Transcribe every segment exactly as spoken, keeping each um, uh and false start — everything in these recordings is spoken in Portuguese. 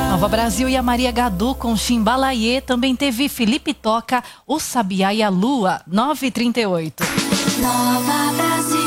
Nova Brasil e a Maria Gadu com Chimbalaie. Também teve Felipe Toca, O Sabiá e a Lua, nove e trinta e oito. Nova Brasil.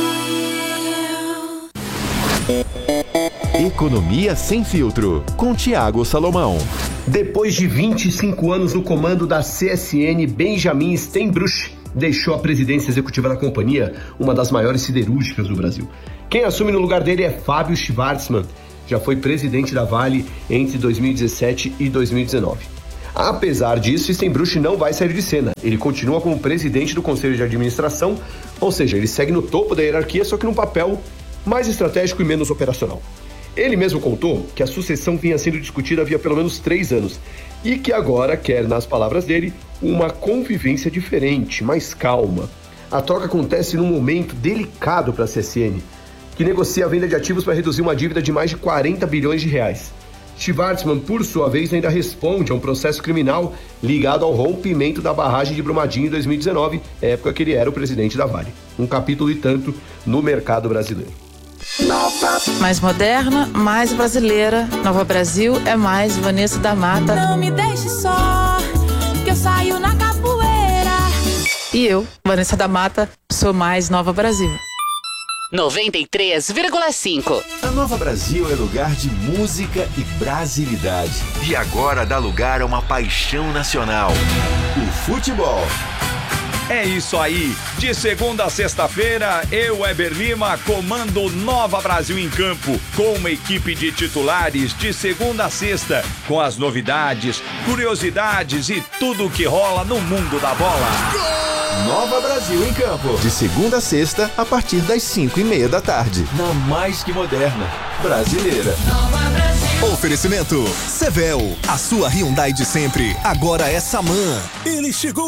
Economia sem filtro, com Tiago Salomão. Depois de vinte e cinco anos no comando da C S N, Benjamin Steinbruch deixou a presidência executiva da companhia, uma das maiores siderúrgicas do Brasil. Quem assume no lugar dele é Fábio Schvartsman, já foi presidente da Vale entre dois mil e dezessete e dois mil e dezenove. Apesar disso, Steinbruch não vai sair de cena. Ele continua como presidente do Conselho de Administração, ou seja, ele segue no topo da hierarquia, só que num papel mais estratégico e menos operacional. Ele mesmo contou que a sucessão vinha sendo discutida havia pelo menos três anos e que agora quer, nas palavras dele, uma convivência diferente, mais calma. A troca acontece num momento delicado para a C S N, que negocia a venda de ativos para reduzir uma dívida de mais de quarenta bilhões de reais. Schvartsman, por sua vez, ainda responde a um processo criminal ligado ao rompimento da barragem de Brumadinho em dois mil e dezenove, época que ele era o presidente da Vale. Um capítulo e tanto no mercado brasileiro. Mais moderna, mais brasileira. Nova Brasil é mais Vanessa da Mata. Não me deixe só, que eu saio na capoeira. E eu, Vanessa da Mata, sou mais Nova Brasil. noventa e três vírgula cinco. A Nova Brasil é lugar de música e brasilidade. E agora dá lugar a uma paixão nacional: o futebol. É isso aí, de segunda a sexta-feira, eu, Weber Lima, comando Nova Brasil em Campo, com uma equipe de titulares de segunda a sexta, com as novidades, curiosidades e tudo o que rola no mundo da bola. Nova Brasil em Campo, de segunda a sexta, a partir das cinco e meia da tarde, na mais que moderna brasileira. Nova Brasil. Oferecimento Sevel, a sua Hyundai de sempre, agora é Saman. Ele chegou.